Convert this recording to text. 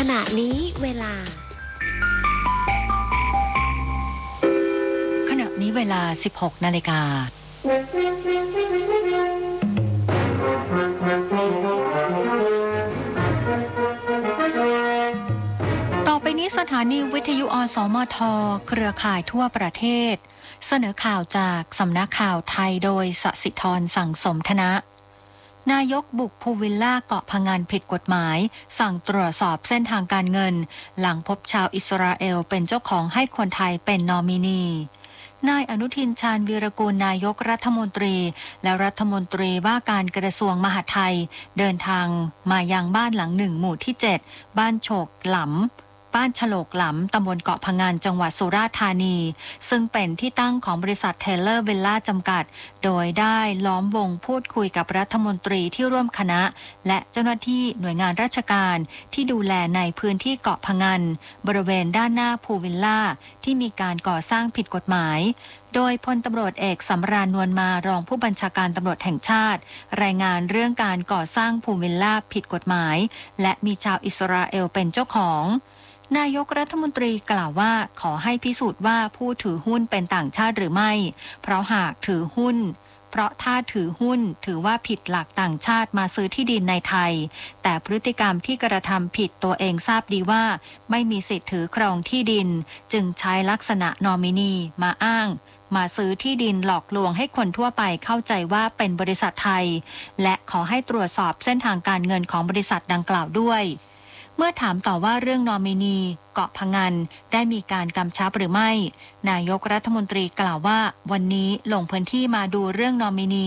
ณะนี้เวลา 16 นาฬิกาต่อไปนี้สถานีวิทยุอสมทเครือข่ายทั่วประเทศเสนอข่าวจากสำนักข่าวไทยโดยสศิธรสั่งสมธนะนายกบุกพูลวิลล่าเกาะพะงันผิดกฎหมายสั่งตรวจสอบเส้นทางการเงินหลังพบชาวอิสราเอลเป็นเจ้าของให้คนไทยเป็นนอมินีนายอนุทินชาญวีรกูลนายกรัฐมนตรีและรัฐมนตรีว่าการกระทรวงมหาดไทยเดินทางมายังบ้านหลังหนึ่งหมู่ที่ 7บ้านฉลกหลำตำบลเกาะพะงันจังหวัดสุราษฎร์ธานีซึ่งเป็นที่ตั้งของบริษัทเทเลอร์วิลล่าจำกัดโดยได้ล้อมวงพูดคุยกับรัฐมนตรีที่ร่วมคณะและเจ้าหน้าที่หน่วยงานราชการที่ดูแลในพื้นที่เกาะพะงันบริเวณด้านหน้าพูลวิลล่าที่มีการก่อสร้างผิดกฎหมายโดยพลตำรวจเอกสำราญนวลมารองผู้บัญชาการตำรวจแห่งชาติรายงานเรื่องการก่อสร้างพูลวิลล่าผิดกฎหมายและมีชาวอิสราเอลเป็นเจ้าของนายกรัฐมนตรีกล่าวว่าขอให้พิสูจน์ว่าผู้ถือหุ้นเป็นต่างชาติหรือไม่เพราะถ้าถือหุ้นถือว่าผิดหลักต่างชาติมาซื้อที่ดินในไทยแต่พฤติกรรมที่กระทำผิดตัวเองทราบดีว่าไม่มีสิทธิ์ถือครองที่ดินจึงใช้ลักษณะนอมินีมาอ้างมาซื้อที่ดินหลอกลวงให้คนทั่วไปเข้าใจว่าเป็นบริษัทไทยและขอให้ตรวจสอบเส้นทางการเงินของบริษัทดังกล่าวด้วยเมื่อถามต่อว่าเรื่องนอมินีเกาะพะงันได้มีการกำชับหรือไม่นายกรัฐมนตรีกล่าวว่าวันนี้ลงพื้นที่มาดูเรื่องนอมินี